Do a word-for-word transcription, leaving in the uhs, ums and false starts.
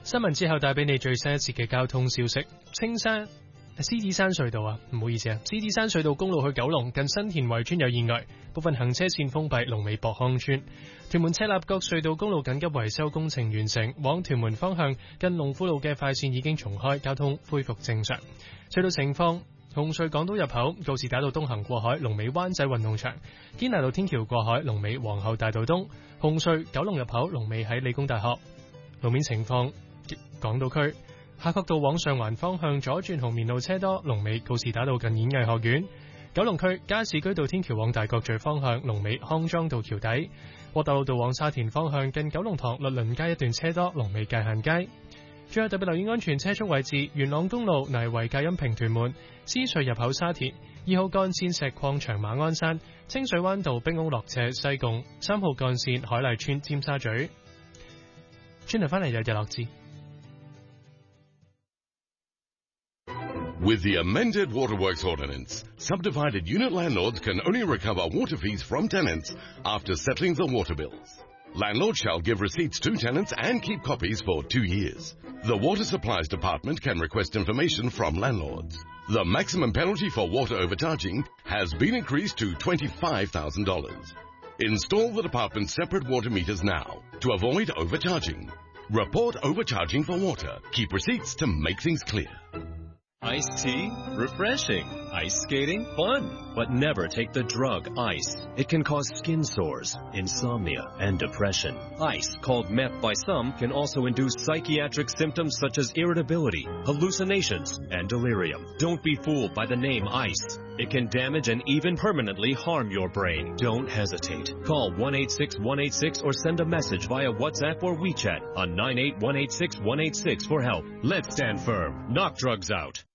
新聞之後帶俾你最新一節嘅交通消息。青山獅子山隧道啊，唔好意思啊，獅子山隧道公路去九龍近新田圍村有意外，部分行車線封閉，龍尾博康村。屯門赤鱲角隧道公路緊急維修工程完成，往屯門方向近龍富路嘅快線已經重開，交通恢復正常。隧道情況：紅隧港島入口告士打道東行過海，龍尾灣仔運動場；堅拿道天橋過海，龍尾皇后大道東。紅隧九龍入口龍尾喺理工大學。路面情況。港島區夏慤道往上環方向左轉紅棉路車多，龍尾告士打道近演藝學院。九龍區加士居道天橋往大角咀方向，龍尾康莊道橋底。窩打老道往沙田方向近九龍塘律倫街一段車多，龍尾界限街。最後特別留意安全車速位置：元朗公路泥圍隔音屏屯門，獅隧入口沙田，二號幹線石礦場馬鞍山，清水灣道冰屋落斜西貢，三號幹線海麗村尖沙咀。轉頭翻嚟有日落字。 With the amended Waterworks Ordinance, subdivided unit landlords can only recover water fees from tenants after settling the water bills. Landlords shall give receipts to tenants and keep copies for two years. The Water Supplies Department can request information from landlords. The maximum penalty for water overcharging has been increased to twenty-five thousand dollars. Install the department's separate water meters now to avoid overcharging. Report overcharging for water. Keep receipts to make things clear. Iced tea? Refreshing. Ice skating? Fun. But never take the drug ice. It can cause skin sores, insomnia, and depression. Ice, called meth by some, can also induce psychiatric symptoms such as irritability, hallucinations, and delirium. Don't be fooled by the name ice. It can damage and even permanently harm your brain. Don't hesitate. Call one eight six one eight six or send a message via WhatsApp or WeChat on nine eight one eight six one eight six for help. Let's stand firm. Knock drugs out.